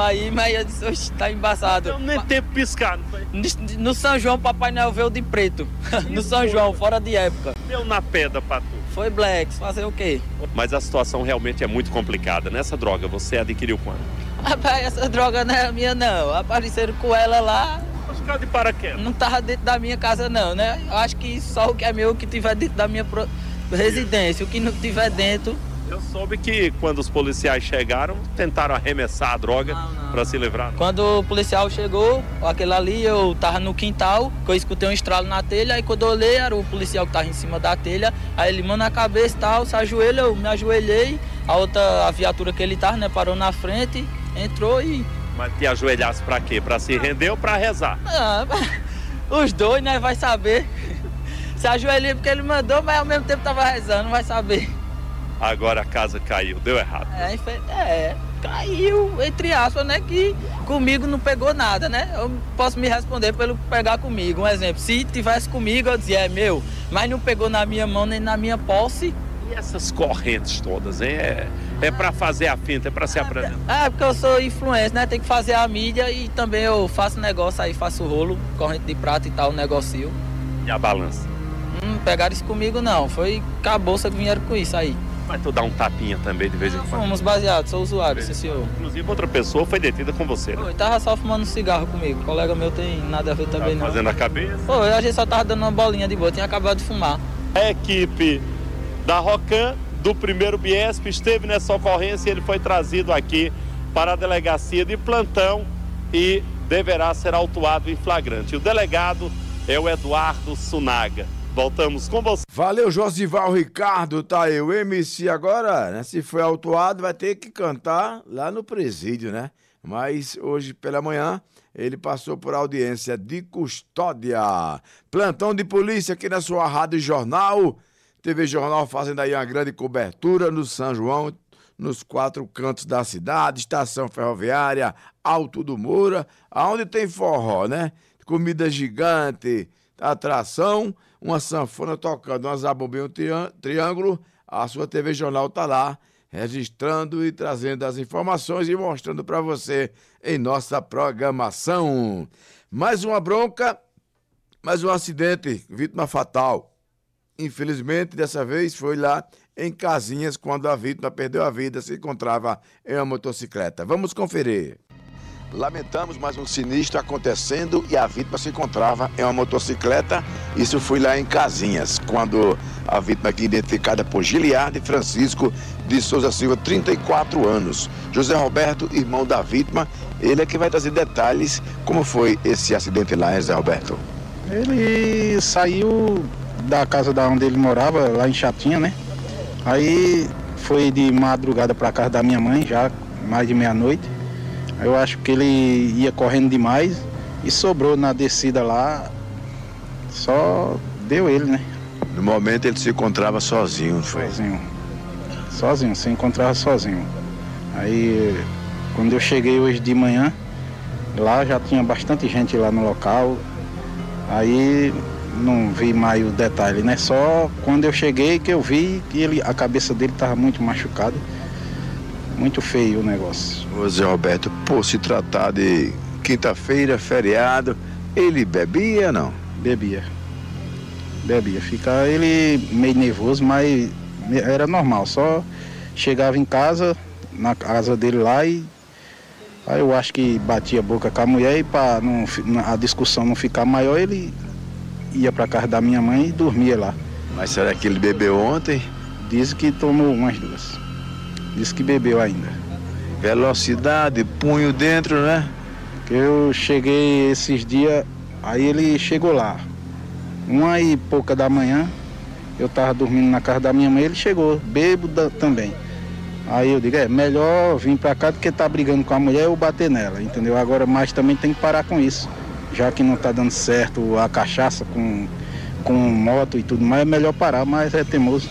aí, mas eu disse, oxe, tá embaçado. Não nem tempo piscar, não foi? No São João, Papai Noel veio de preto. No São João, fora de época. Deu na pedra pra tu. Foi Black, fazer o quê? Mas a situação realmente é muito complicada. Nessa droga, você adquiriu quando? Rapaz, essa droga não é minha, não. Apareceram com ela lá. Os caras de paraquedas. Não tava dentro da minha casa, não, né? Eu acho que só o que é meu que tiver dentro da minha residência. O que não tiver dentro... Eu soube que quando os policiais chegaram, tentaram arremessar a droga para se livrar. Quando o policial chegou, aquele ali, eu tava no quintal, que eu escutei um estralo na telha, aí quando eu olhei, era o policial que tava em cima da telha, aí ele, mano, na cabeça e tal, se ajoelha, eu me ajoelhei, a viatura que ele tava, né, parou na frente, entrou e... Mas te ajoelhasse pra quê? Pra se render ou pra rezar? Ah, os dois, né, vai saber. Se ajoelhei porque ele mandou, mas ao mesmo tempo tava rezando, vai saber. Agora a casa caiu, deu errado. Caiu, entre aspas, né, que comigo não pegou nada, né? Eu posso me responder pelo pegar comigo. Um exemplo, se tivesse comigo, eu dizia, é meu, mas não pegou na minha mão nem na minha posse. E essas correntes todas, hein? É pra fazer a finta, é pra se apresentar. É, porque eu sou influencer, né? Tem que fazer a mídia e também eu faço negócio aí, faço rolo, corrente de prata e tal, negocio. E a balança? Pegaram isso comigo não, foi caboça que vieram com isso aí. Mas tu dá um tapinha também de vez em quando? Fomos baseados, sou usuário, sim senhor. Inclusive outra pessoa foi detida com você, né? Foi, tava só fumando cigarro comigo, o colega meu tem nada a ver também não. Fazendo a cabeça? Foi, a gente só tava dando uma bolinha de boa, tinha acabado de fumar. A equipe da Rocan, do 1º Biesp, esteve nessa ocorrência e ele foi trazido aqui para a delegacia de plantão e deverá ser autuado em flagrante. O delegado é o Eduardo Sunaga. Voltamos com você. Valeu, Josival Ricardo, tá aí. O MC agora, né, se foi autuado, vai ter que cantar lá no presídio, né? Mas hoje pela manhã ele passou por audiência de custódia. Plantão de polícia aqui na sua Rádio Jornal. TV Jornal fazendo aí uma grande cobertura no São João, nos 4 cantos da cidade, estação ferroviária, Alto do Moura, aonde tem forró, né? Comida gigante, atração, uma sanfona tocando, uma zabumba, um triângulo, a sua TV Jornal tá lá, registrando e trazendo as informações e mostrando para você em nossa programação. Mais uma bronca, mais um acidente, vítima fatal. Infelizmente, dessa vez foi lá em Casinhas, quando a vítima perdeu a vida, se encontrava em uma motocicleta. Vamos conferir. Lamentamos mais um sinistro acontecendo e a vítima se encontrava em uma motocicleta. Isso foi lá em Casinhas, quando a vítima aqui identificada por Giliardi Francisco de Souza Silva, 34 anos. José Roberto, irmão da vítima, ele é que vai trazer detalhes. Como foi esse acidente lá, José Roberto? Ele saiu da casa da onde ele morava, lá em Chatinha, né? Aí foi de madrugada para casa da minha mãe, já mais de meia-noite. Eu acho que ele ia correndo demais e sobrou na descida lá, só deu ele, né? No momento ele se encontrava sozinho, não foi? Sozinho, se encontrava sozinho. Aí, quando eu cheguei hoje de manhã, lá já tinha bastante gente lá no local. Aí não vi mais o detalhe, né? Só quando eu cheguei que eu vi que a cabeça dele estava muito machucada. Muito feio o negócio. José Roberto, por se tratar de quinta-feira, feriado, ele bebia, não? Bebia. Fica ele meio nervoso, mas era normal. Só chegava em casa, na casa dele lá e... Aí eu acho que batia a boca com a mulher e para a discussão não ficar maior, ele ia para casa da minha mãe e dormia lá. Mas será que ele bebeu ontem? Diz que tomou umas 2. Diz que bebeu ainda. Velocidade, punho dentro, né? Eu cheguei esses dias, aí ele chegou lá. 1h pouca da manhã, eu tava dormindo na casa da minha mãe, ele chegou, bêbado também. Aí eu digo, melhor vir pra cá do que tá brigando com a mulher ou bater nela, entendeu? Agora, mas também tem que parar com isso. Já que não tá dando certo a cachaça com moto e tudo mais, é melhor parar, mas é teimoso.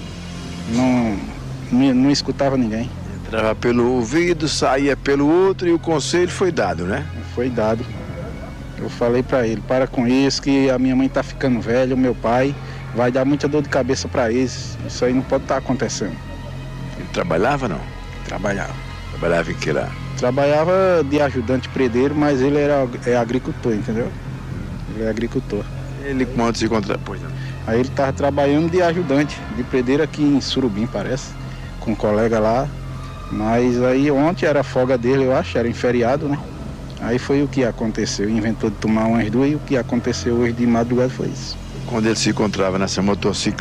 Não escutava ninguém. Entrava pelo ouvido, saía pelo outro e o conselho foi dado, né? Foi dado. Eu falei pra ele, para com isso, que a minha mãe tá ficando velha, o meu pai, vai dar muita dor de cabeça pra eles. Isso aí não pode estar acontecendo. Ele trabalhava, não? Trabalhava. Trabalhava em que lá? Trabalhava de ajudante predeiro, mas ele é agricultor, entendeu? Ele é agricultor. Ele quando se encontra... Pois não. Aí ele estava trabalhando de ajudante, de predeiro aqui em Surubim, parece, com um colega lá. Mas aí ontem era a folga dele, eu acho, era em feriado, né? Aí foi o que aconteceu, inventou de tomar umas duas e o que aconteceu hoje de madrugada foi isso. Quando ele se encontrava nessa motocicleta,